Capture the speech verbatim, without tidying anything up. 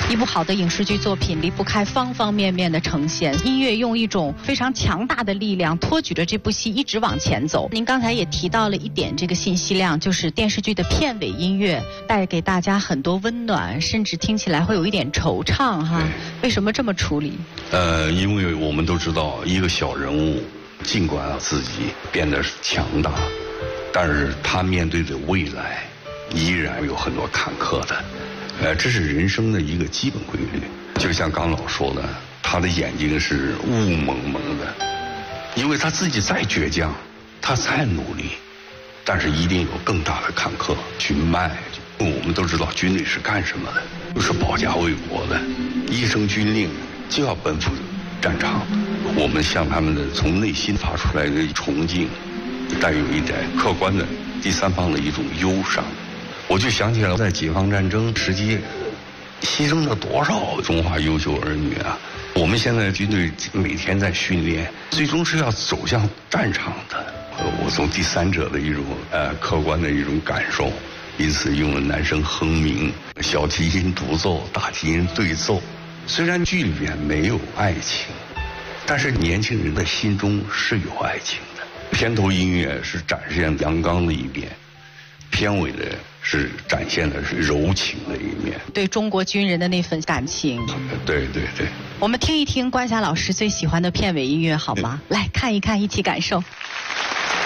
一部好的影视剧作品离不开方方面面的呈现，音乐用一种非常强大的力量托举着这部戏一直往前走。您刚才也提到了一点这个信息量，就是电视剧的片尾音乐带给大家很多温暖，甚至听起来会有一点惆怅哈。为什么这么处理？ 呃，因为我们都知道，一个小人物尽管自己变得强大，但是他面对的未来依然有很多坎坷的。呃，这是人生的一个基本规律。就像刚老说的，他的眼睛是雾蒙蒙的，因为他自己再倔强，他再努力，但是一定有更大的坎坷去迈。我们都知道军队是干什么的，就是保家卫国的，一声军令就要奔赴战场。我们向他们的从内心发出来的崇敬，带有一点客观的第三方的一种忧伤。我就想起来，在解放战争时期，牺牲了多少中华优秀儿女啊！我们现在军队每天在训练，最终是要走向战场的。我从第三者的一种呃客观的一种感受，因此用了男声哼鸣、小提琴独奏、大提琴对奏。虽然剧里面没有爱情，但是年轻人的心中是有爱情的。片头音乐是展现阳刚的一面，片尾的是展现的是柔情的一面， 对中国军人的那份感情。 对对对， 我们听一听关霞老师最喜欢的片尾音乐好吗？来看一看，一起感受。